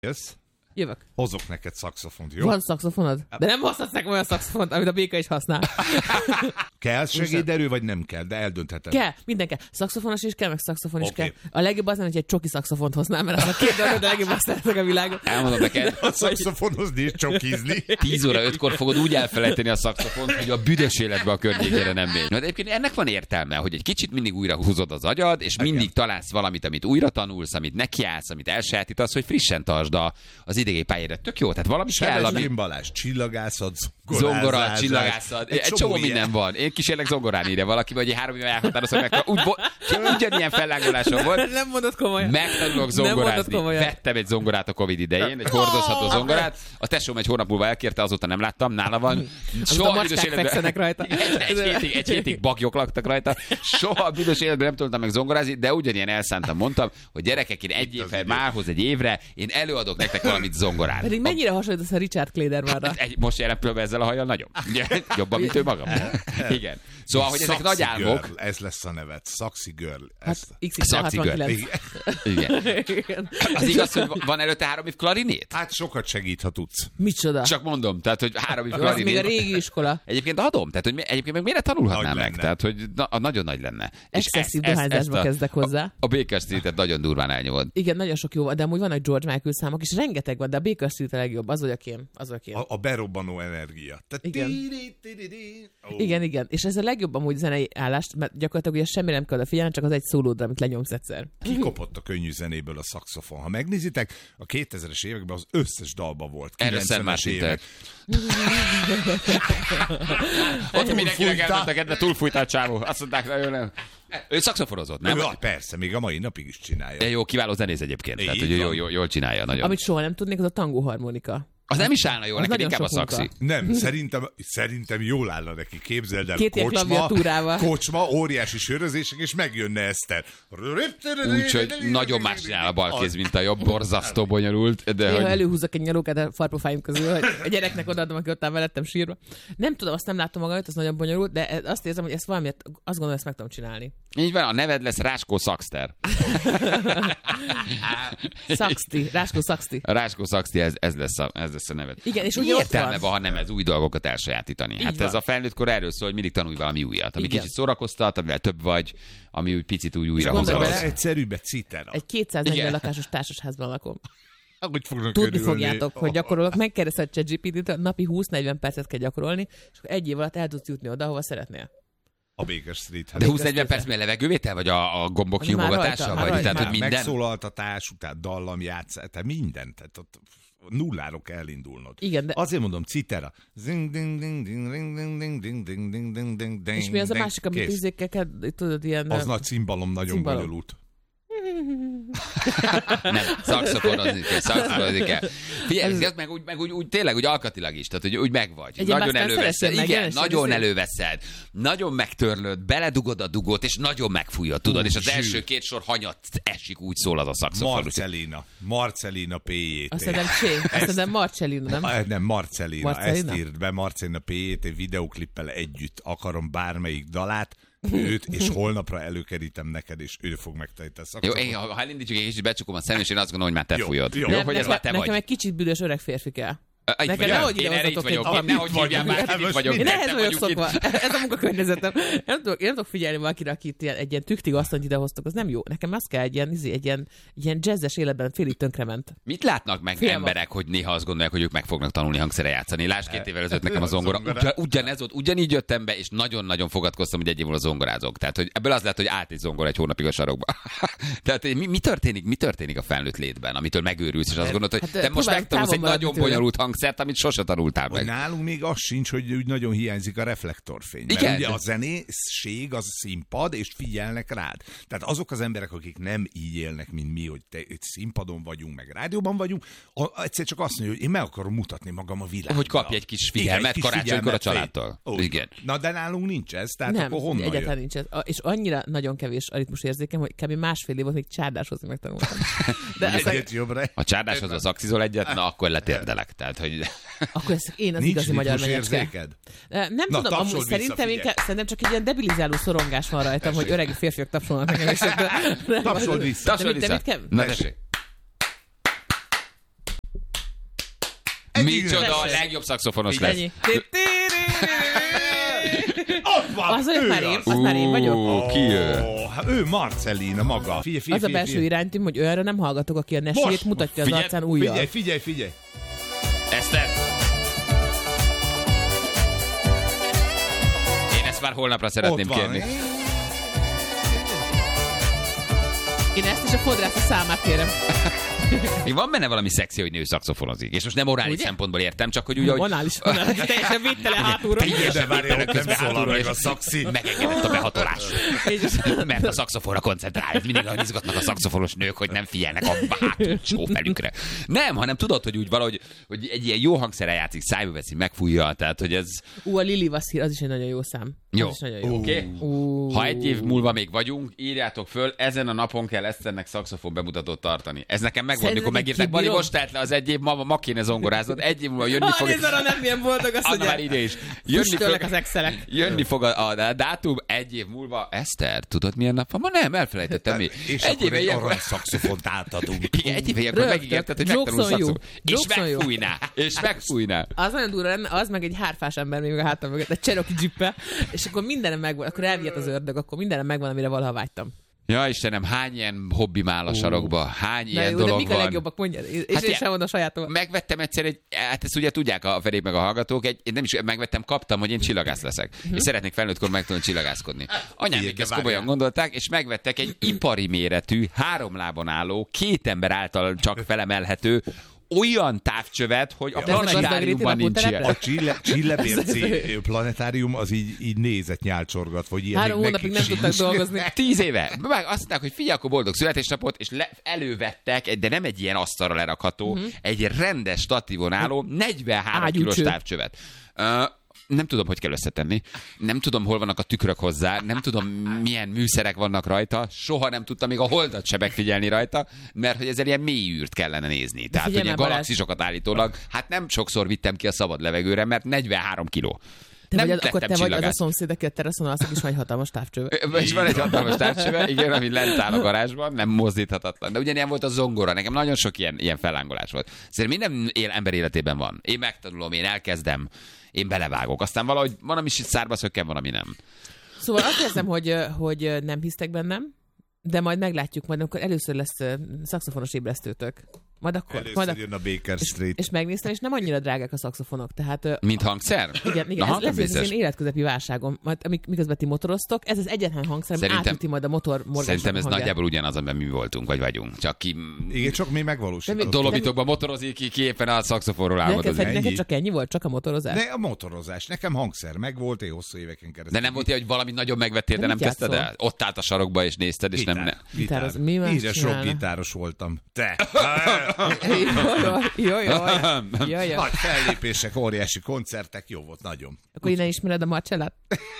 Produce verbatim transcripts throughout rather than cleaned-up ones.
Jössz? Jövök. Hozok neked szaxofont, jó? Van szaxofonod? De nem hozhatsz nekem olyan szaxofont, amit a béka is használ. Kell segéderő, vagy nem kell, de eldöntheted. Kell, minden kell. Szaxofonos is kell, meg szaxofon is Okay. kell. A legjobb az nem, hogy egy csoki szaxofont hoznám, mert az a két dolog, de a legjobb azt szeretek a világon. Elmondom neked, A szaxofonozni és csokizni. tíz óra ötkor fogod úgy elfelejteni a szaxofont, hogy a büdös életbe a környékére nem mégy. Na, de egyébként ennek van értelme, hogy egy kicsit mindig újra húzod az agyad, és mindig találsz valamit, amit újra tanulsz, amit nekiállsz, amit elsajátítasz, hogy frissen tartsd a, az idegi pályádat. Tök jó, tehát valami kell, ami... Sebesgén Balázs, csillagászat, Zongora, csillagászat, egy, egy csomó minden ilyen. van. Én kísérlek zongorán írja valaki, vagy egy három éve elhatározom meg. Úgy, ugyanilyen fellágolásom volt. Nem mondod komolyan. Megtanulok Nem mondod zongorázni. komolyan. Vettem egy zongorát a Covid idején, egy hordozható zongorát. A tesóm egy hónap múlva elkérte, azóta nem láttam, nála van. Soha büdös fekszenek rajta. Egy, egy, hétig, egy hétig bagyok laktak rajta. Soha büdös életben nem tudtam meg zongorázni, de ugyanilyen elszántam mondtam, hogy gyerekek, én egy évre, márhoz egy évre, én előadok nektek valamit zongorán. Pedig mennyire hasonlítasz a Richard Kledermanra? Egy, most jelen pillanatban ezzel a hajjal nagyon. Jobban, mint ő magam. Igen. Szóval, hogy ezek nagy álmok. Girl, ez lesz a neved. Sexy Girl. Hát Ez... iksz iksz el hatvankilenc. Igen. Igen. Az igaz, hogy van előtte három év klarinét? Hát sokat segít, ha tudsz. Micsoda? Csak mondom, tehát, hogy három év Az még a klarinét. régi iskola. Egyébként adom, tehát, hogy mi, egyébként meg miért tanulhatnám Nagy meg? lenne. Tehát, hogy na, nagyon nagy lenne. Excesszív dohányzásba a- kezdek hozzá. A, a Baker Street-et nagyon durván elnyomod. Igen, nagyon sok jó van, de amúgy vannak George Michael számok, és rengeteg van, de a Baker Street a legjobb, az vagyok én. Az vagyok én. A, a berobbanó energia. Tehát Igen. tiri, tiri, tiri. Ó. Igen, igen. És ez a legjobb amúgy zenei állást, mert gyakorlatilag ugye semmi nem kell odafigyelni, csak az egy szólódra, amit lenyomsz egyszer. Kikopott a könnyű zenéből a szaxofon. Ha megnézitek, a kétezres években az összes dalba volt. Erről Szent kilencvenes Mártin évek. Ott mindenkinek Túlfújta. elment a kedve, túlfújt a csávó. Azt mondták, nagyon nem. Ő szaxofonozott, nem? Ja, persze, még a mai napig is csinálja. De jó, kiváló zenész egyébként. Tehát, Így hogy jó, van. jó, jól csinálja nagyon. Amit soha nem tudnék, az a tangó harmonika. Az nem is állna jól, az neked nagyon inkább a sok szaxi. munka. Nem, szerintem, szerintem jól állna neki. Képzeld el, Két ilyen kocsma, klaviatúrával. kocsma, óriási sörözések, és megjönne Eszter. Úgyhogy nagyon más csinál a bal kéz, mint a jobb, borzasztó bonyolult. De Néha hogy... előhúzok egy nyalókát a farpofáim közül, hogy a gyereknek odaadom, aki ott áll velettem sírva. Nem tudom, azt nem látom magam, az nagyon bonyolult, de azt érzem, hogy ezt valamiért, azt gondolom, ezt meg tudom csinálni. Így van, a neved lesz Ráskó Szaxter. Szaxti, Ráskó Szaxti. A Ráskó Szaxti, ez, ez, lesz a, ez lesz a neved. Igen, és Mi ugye ott értelme van. van, ha nem ez új dolgokat elsajátítani? Így Hát van. ez a felnőtt kor erről szól, hogy mindig tanulj valami újat, ami Igen. kicsit szórakoztat, amivel több vagy, ami úgy picit úgy újra gondolj hozza. bele, Az egyszerűbb, egy citera. Egy kétszáznegyven Igen. lakásos társasházban lakom. Ahogy fognak Tudni örülni. fogjátok, hogy gyakorolok. Megkérdezted ChatGPT-től, napi húsz-negyven percet kell gyakorolni, és akkor egy év alatt el tudsz jutni oda, ahova szeretnél. A Baker Street. De húsz-negyven perc milyen levegővétel, vagy a, a gombok Az már nyomogatása? rajta, Vagy már tehát, rajta. hogy minden? Megszólaltatás, után dallam játszás, tehát minden. Tehát ott nulláról kell elindulnod. Igen, de... Azért mondom, citera. Zing, ding, ding, ding, ding, ding, ding, ding, ding, ding, ding, ding, ding, És mi az a ding. másik, amit Kész. izékkel kell, tudod, ilyen... Az nagy cimbalom nagyon Cimbalom. bonyolult. Nem, szaxofonozni kell, szaxofonozni kell. Figyelj, ez meg, úgy, meg úgy, úgy, tényleg úgy alkatilag is, tehát hogy úgy megvagy. Egyen Nagyon basztán előveszed, szeressél meg, igen, jelensen nagyon ezért. előveszed, nagyon megtörlöd, beledugod a dugót, és nagyon megfújod, tudod, Ú, és az zsű. első két sor hanyat esik, úgy szól az a szaxofon. Marcelina. Marcelina P J T. Azt hiszem Csé, azt hiszem Marcellino, nem? Ah, nem, Marcelina. Marcelina? Ezt írt be, Marcelina P J T videoklippel együtt. Akarom bármelyik dalát, őt, és holnapra előkerítem neked, és ő fog megtenni a Jó, szakszofon. én, ha elindítjuk egy kicsit becsukom a szemem, és én azt gondolom, hogy már te Jó, fújod. jó. Jó, Nem, hogy ez nekem, már te nekem vagy. egy kicsit büdös öreg férfi kell. Itt Nekem vagyok. nehogy ide Én erre itt hozzatok vagyok. egy Én nehogy valamit. hívjál már, Hát itt most vagyok. Én nem ehhez vagyok vagyunk itt. szokva. Ez a munkakörnyezetem. Nem tudok, én nem tudok figyelni valakire, akit ilyen, egy ilyen tüktig asszonyt idehoztok, az nem jó. Nekem az kell egy ilyen, izé, egy ilyen, egy ilyen jazzes életben félig tönkrement. Mit látnak meg Félve. emberek, hogy néha azt gondolják, hogy ők meg fognak tanulni hangszere játszani? Lásd, két évvel ezelőtt nekem a zongora. Zongora. Ugyan, ugyanez volt, ugyanígy jöttem be, és nagyon-nagyon fogadkoztam, hogy egy év múlva zongorázok. Tehát, hogy ebből az lett, hogy állt egy zongora egy hónapig a sarokba. Tehát mi, mi, történik, mi történik a felnőtt létben, amitől megőrülsz, és azt gondolod, hogy Hát, te most próbálok megtanulsz egy távol maradni nagyon tőle. bonyolult hangszert, amit sose tanultál Hogy meg. nálunk még az sincs, hogy úgy nagyon hiányzik a reflektorfény. Mert Igen. ugye a zenészség az színpad, és figyelnek rád. Tehát azok az emberek, akik nem így élnek, mint mi, hogy te, itt színpadon vagyunk, meg rádióban vagyunk, a, egyszer csak azt mondja, hogy én meg akarom mutatni magam a világban. Hogy kapj egy kis Igen, figyelmet egy kis karácsonykor a figyelmet, családtól. Ó, Igen. Na, de nálunk nincs ez, tehát Nem, akkor honnan egyáltalán jön? nincs ez. A- És annyira nagyon kevés a ritmus érzékem, hogy kb. Másfél év volt, még csárdáshozni megtanultam. De aztán, Egyet jobbra. Ha csárdáshoz a szakszizol egyet, na akkor letérdelek. Tehát, hogy akkor ez én az Nincs igazi magyar ritmus menyecske. érzéked? Nem Na, tudom, amúgy tapsold szerintem, vissza, inkább, szerintem csak egy ilyen debilizáló szorongás van rajtam, hogy öreg férfiak tapsolnak nekem. És Tapsold vissza. tapsolj De mit- de vissza. mit kell? Na tessék. Micsoda, a legjobb szaxofonos lesz. Ennyi. Ott van, Az olyan ő már én, az. az már én vagyok. Ó, ki ő? Ó, hát ő Marcellina maga. Figyelj, figyelj, Az a figyelj, belső figyelj. iránytűm, hogy olyanra nem hallgatok, aki a nesét Most, mutatja az figyelj, arcán újjal. Figyelj, figyelj, figyelj. Eszter! Én ezt már holnapra szeretném Ott van. kérni. Én ezt is a fodrász a számát kérem. Még van benne valami szexi, hogy nő szaxofonozik. És most nem orális Ugye? szempontból értem, csak hogy ugye, hogy... Onális, onális, teljesen védtele hátulra. De várjál, ott nem közben szólal hátulról meg és a szaxi. Megengedett a behatolás. Mert a szaxofonra koncentrál. Ez mindig olyan izgatnak a szaxofonos nők, hogy nem figyelnek a hátsó felükre. Nem, hanem tudod, hogy úgy valahogy, hogy egy ilyen jó hangszerrel játszik, szájba veszi, megfújja, tehát hogy ez... Ú, a Lili Vasszír, az is egy nagyon jó szám. Jó, Az is nagyon jó. oké. Ú. Ha egy év múlva még vagyunk, írjátok föl, ezen a napon kell Eszternek szaxofon bemutatót tartani. Ez nekem megvan, Szerinted amikor így megírták, Bali, kibírom? most telt le az egy év, ma, ma kéne zongoráznod, egy év múlva jönni Ha, fog... nézd arra, nem milyen boldog, azt Anna már mondja. ide is. Jönni Füstölnek fog, az excelek. jönni fog a, a dátum egy év múlva. Eszter, tudod milyen nap van? Ma nem, elfelejtettem mi. És Egy akkor éve egy ilyenkor... arany szaxofont átadunk. Igen, egy éve ilyenkor Rögtön. megígérted, hogy Jokes megtanulsz on you. szaxofon. És Jokes on you. megfújná. És megfújná. Az nagyon durva lenne, az meg egy hárfás ember még a hátam mögött, egy Cherokee Jeep-e, és akkor mindenem megvan, akkor elvihet az ördög, akkor mindenem megvan, amire valaha vágytam. Ja, Istenem, hány ilyen hobbim áll a sarokba? Hány Na ilyen jó, de dolog mik a van? legjobbak, mondjad, és Hát én ilyen- sem mondom sajátomat. Megvettem egyszer egy, hát ezt ugye tudják a Ferék meg a hallgatók, egy, én nem is megvettem, kaptam, hogy én csillagász leszek. Mhm. És szeretnék felnőttkor megtanulni csillagászkodni. Anyám Igen, még de ezt komolyan várjál. gondolták, és megvettek egy ipari méretű, három lábon álló, két ember által csak felemelhető, olyan távcsövet, hogy a De ez a planetáriumban Gazdag nincs Réti ilyen. A Csille, Csillebérci planetárium az így, így nézett nyálcsorgat, vagy ilyen. Három még hónapig nekik nem tudtak sincs. dolgozni. Tíz éve. Meg azt mondták, hogy figyelj, akkor boldog születésnapot, és le, elővettek, egy- de nem egy ilyen asztalra lerakható, uh-huh. egy rendes statívon álló negyvenhárom Ágyúcső. kilós távcsövet. Uh, nem tudom, hogy kell összetenni. Nem tudom, hol vannak a tükrök hozzá. Nem tudom, milyen műszerek vannak rajta. Soha nem tudtam még a holdat se megfigyelni rajta, mert hogy ezzel ilyen mély űrt kellene nézni. Tehát, figyelj hogy ilyen már, Balázs. galaxisokat állítólag, hát nem sokszor vittem ki a szabad levegőre, mert negyvenhárom kiló. Te nem vagy, az- akkor te lettem vagy az a csillagász. szomszéd, aki a teraszon alszik, és van egy hatalmas távcsőve. És van egy hatalmas távcsöve, igen, ami lent áll a garázsban, nem mozdíthatatlan. De ugyanilyen volt a zongora, nekem nagyon sok ilyen, ilyen fellángolás volt. Szerintem minden él, ember életében van. Én megtanulom, én elkezdem, én belevágok. Aztán valahogy van, ami szárba szökken, van, ami nem. Szóval azt érzem, hogy, hogy nem hisztek bennem, de majd meglátjuk, majd amikor először lesz ö, szaxofonos ébresztőtök. Majd akkor. Először Majd ak- jön a Baker és, Street. és megnéztem, és nem annyira drágák a szaxofonok. Tehát ö, Mint hangszer? igen, igen, Aha, ez lesz ez az biztos. én életközepi válságom. Majd amik- miközben ti motoroztok, ez az egyetlen hangszer, ami Szerintem- átüti majd a motor morgásnak Szerintem ez hangját. nagyjából ugyanaz, amiben mi voltunk, vagy vagyunk. Csak ki Igen, csak mi De megvalósítottuk. mi- Dolomítokban motorozik, ki, ki éppen a szaxofonról Neked, álmodozik. Feri, neked ennyi. csak ennyi volt, csak a motorozás? De a motorozás. Nekem hangszer megvolt, én hosszú éveken keresztül. De nem volt ilyen, hogy valami nagyon megvettél, de De nem mit kezdted játszol? el? Ott állt a sarokba, és nézted, és nem... ne... Gitároz- mi más Így a sok csinálna? gitáros voltam. Te! Jó, jó, jó, jó, jó, jó. Nagy fellépések, óriási koncertek, jó volt, nagyon. Akkor innen ismered a Marcellát?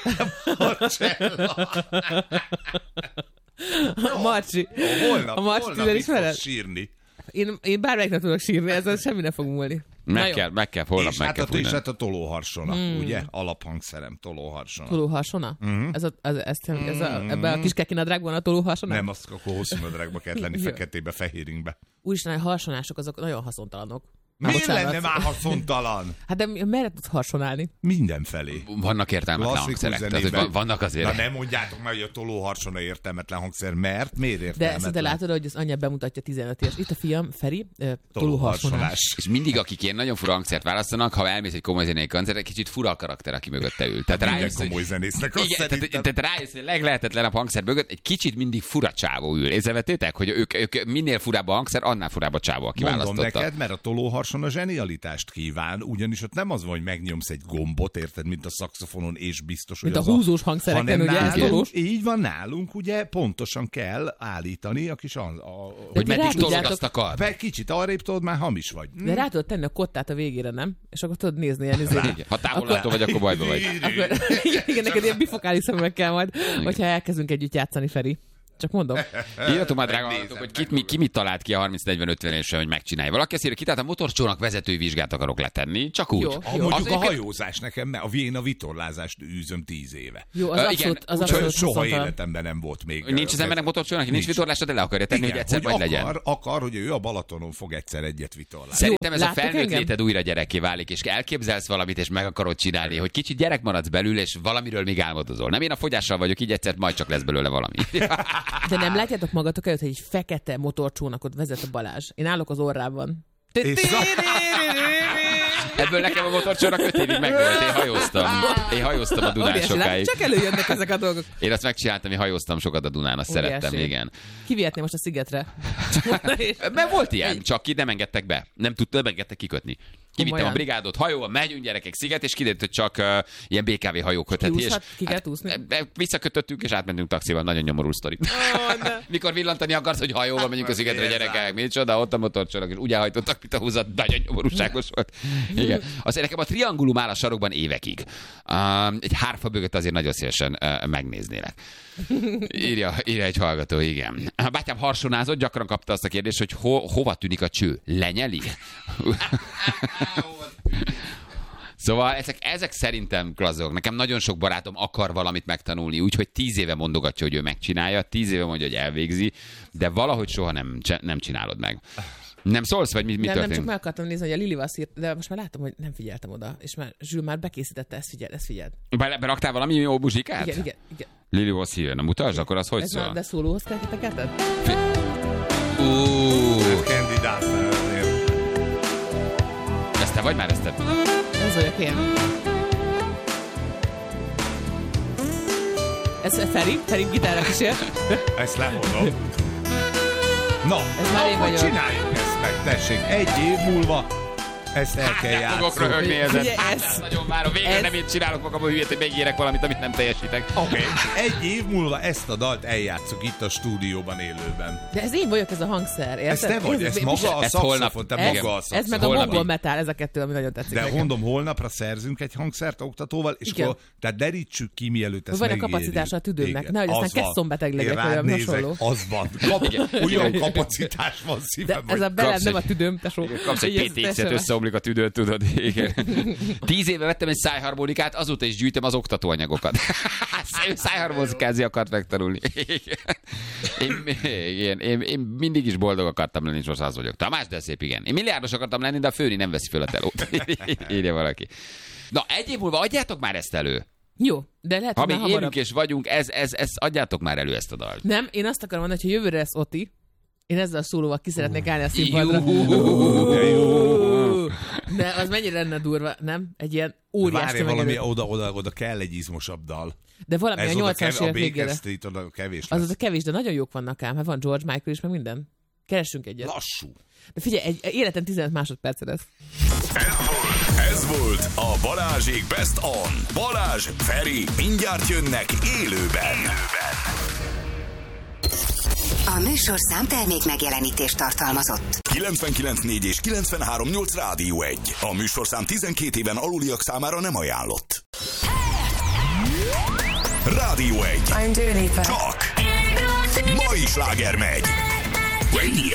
A Marcsi. Holnap, A Marcsi holnap tüzet itt ismered? fogsz sírni. Én, én bármelyiknek tudok sírni, ezzel semmi ne fog múlni. Na Meg jó. kell, meg kell, holnap És meg hát, kell a, és fújni. hát a tolóharsona, Hmm. ugye? Alaphangszerem, tolóharsona. Tolóharsona? Mhm. Ez a, ez, ez, ez a, ebben a kis kekinadrágban a tolóharsona? Nem, azt akkor hosszú nadrágba kellett lenni, Jó. feketébe, fehéringbe. Úristen, a harsonások azok nagyon haszontalanok. Á, Miért bocsánat. lenne már haszontalan? Hát de merre tudsz harsonálni? Mindenfelé. Vannak értelmetlen Klasszikus hangszerek. Tehát, hogy zenében. van- vannak azért... Na nem mondjátok meg, hogy a tolóharsona értelmetlen hangszer, mert miért De értelmetlen? szinte látod, hogy az anyja bemutatja tizenöt éves. Itt a fiam, Feri, ö, tolóharsonás. Tolóharsonás. És mindig, akik ilyen nagyon fura hangszert választanak, ha elmész egy komoly zenei koncertre, kicsit fura a karakter, aki mögötte ül. Tehát Minden rájössz, hogy... komoly zenésznek azt Igen, tehát, szerintem. tehát rájössz, hogy leglehetetlenebb hangszer mögött egy kicsit mindig fura csávó ül. Észrevettétek, hogy ők, ők minél furább a hangszer, annál furább a csávó, aki Mondom választotta. neked, mert a tolóharsona zsenialitást kíván, ugyanis ott nem az van, hogy megnyomsz egy gombot, érted, mint a szaxofonon, és biztos, hogy Mint a az húzós hangszereken, hanem ugye, ez nálunk, tolós. így van nálunk, ugye pontosan kell állítani a kis... A, a, Hogy ti meddig rá tolod tudjátok- azt a kar. Be kicsit arrébb tudod, már hamis vagy. De rá tudod tenni a kottát a végére, nem? És akkor tudod nézni ilyen izé. Igen. Ha távolától vagy, akkor bajba vagy. Akkor, igen, neked ilyen bifokális szemüveg kell majd, hogyha elkezdünk együtt játszani, Feri. Csak mondom. Írjatok már, drága hallgatók, hogy kit, mi, ki mit talált ki a harminc negyven ötven évesen, hogy megcsinálja. Valaki azt írja, ki, tehát a motorcsónak vezetői vizsgát akarok letenni, csak úgy. Jó, A, jó. mondjuk Az a egyébként- hajózás nekem, mert a én a vitorlázást űzöm tíz éve. Jó, az Ö, abszolút, igen, az Úgyhogy abszolút soha haszontalan. életemben nem volt még. Nincs az embernek motorcsónak, nincs, nincs vitorlása, de le akarja tenni, Igen, hogy egyszer hogy majd legyen. akar, akar, hogy ő a Balatonon fog egyszer egyet vitorlázni. Szerintem ez a láttok felnőtt engem? léted újra gyerekké válik, és elképzelsz valamit, és meg akarod csinálni, hogy kicsit gyerek maradsz belül, és valamiről még álmodozol. Nem, én a fogyással vagyok, így egyszer majd csak lesz belőle valami. De nem látjátok magatok előtt, hogy egy fekete motorcsónakot vezet a Balázs. Én állok az orrában. És Ebből nekem a motorcsónak öt évig megvolt. Én hajóztam. Én hajóztam a Dunán Óriási, sokáig. csak előjönnek ezek a dolgok. Én azt megcsináltam, én hajóztam sokat a Dunán, azt Óriási. szerettem, igen. Kivihetném most a szigetre. Mert volt ilyen, csak ki nem engedtek be. Nem tudta, nem engedtek kikötni. Kivittem a Komolyan? brigádot hajóval, megyünk gyerekek sziget, és kiderült, hogy csak uh, ilyen bé ká vé hajók kötheti. És Kiúszhat- ki kell úszni? e- e- visszakötöttünk, és átmentünk taxival. Nagyon nyomorú sztori. Ó, de- Mikor villantani akarsz, hogy hajóval megyünk a szigetre, Ez gyerekek, micsoda, ott a motorcsónak, és úgy elhajtottak, mint a húzat, nagyon nyomorúságos volt. Igen. Aztán nekem a triangulum áll a sarokban évekig. Um, egy hárfa bögöt azért nagyon szívesen uh, megnéznélek. Írja, írja egy hallgató, igen. A bátyám harsonázott, gyakran kapta azt a kérdést, hogy ho, hova tűnik a cső? Lenyeli? Szóval ezek, ezek szerintem klasszok. Nekem nagyon sok barátom akar valamit megtanulni, úgyhogy tíz éve mondogatja, hogy ő megcsinálja, tíz éve mondja, hogy elvégzi, de valahogy soha nem, nem csinálod meg. Nem szólsz, vagy mi, mi nem, nem, történik? csak meg akartam nézni, hogy a Lili Vasszírt, de most már látom, hogy nem figyeltem oda, és már Zsül már bekészítette, ezt figyeld, ezt figyeld. Be, beraktál valami jó muzsikát? Igen, igen, igen. Lili was here. Na mutasd, akkor az hogy Ez szól? már, de szólóhoz kell teketed? Ú, Kandidát azért. ezt te vagy már, ezt te? Ez vagyok én. Ez Feri, Feri gitárra kísér. Ezt lehozom. Na, Ez már én akkor vagyok. csináljuk ezt meg, tessék. Egy év múlva ezt el kell Nem fogok játszani. röhögni ezen. Ugye Hát, ez- nagyon várom. Végre ez- nem én csinálok magamból hülyét, hogy megírek valamit, amit nem teljesítek. Oké, okay. Egy év múlva ezt a dalt eljátszuk itt a stúdióban élőben. De ez én vagyok, ez a hangszer, érted? Ez te vagy, ez maga a Ez szaxofon, te ez, maga a ez szaxofon. meg a Holnapi. mongol metal, ez a kettő, ami nagyon tetszik De nekem. mondom, holnapra szerzünk egy hangszert oktatóval, és Igen. akkor tehát derítsük ki, mielőtt ezt Van a megírjuk. kapacitása a tüdőmnek, Igen, nehogy aztán az van. kesszonbeteg legyek, Én vagy rád valami nézek, hasonló. az van. Kap, Igen. olyan Igen. kapacitás van De szívem, ez a hogy belem kapsz nem a egy- tüdőm, tesó. Kapsz egy Így pé té iksz-et, teljesen- összeomlik a tüdőt, tudod. Igen. Tíz éve vettem egy szájharmonikát, azóta is gyűjtöm az oktatóanyagokat. Szájharmonikázni akart megtanulni. Én, igen, én, én mindig is boldog akartam lenni, és most az vagyok. Tamás, de szép, igen. Én milliárdos akartam lenni, de a főni nem veszi föl a telót. Írja valaki. Na, egy év múlva adjátok már ezt elő. Jó, de lehet, Ha hogy még már élünk hamarabb. és vagyunk, ez, ez, ez, adjátok már elő ezt a dalt. Nem, én azt akarom mondani, hogy ha jövőre lesz Oti, én ezzel a szólóval ki szeretnék állni a színpadra. de jó. De az mennyire lenne durva, nem? Egy ilyen óriás Várj, valami tömegedő. oda, oda, oda kell egy izmosabb dal. De valami Ez a oda nyolcvanas kev- a évek Baker végére. Street oda kevés Az lesz. az a kevés, de nagyon jók vannak ám. Hát van George Michael is, meg minden. Keressünk egyet. Lassú. De figyelj, egy, egy életen tizenöt másodperce lesz. Ez volt a Balázsék Best On. Balázs, Feri, mindjárt jönnek élőben. A műsorszám termék megjelenítést tartalmazott. kilencvenkilenc négy és kilencvenhárom nyolc Rádió egy. A műsorszám tizenkét éven aluliak számára nem ajánlott. Rádió egy. I'm Dua Lipa. Csak mai sláger megy. Radio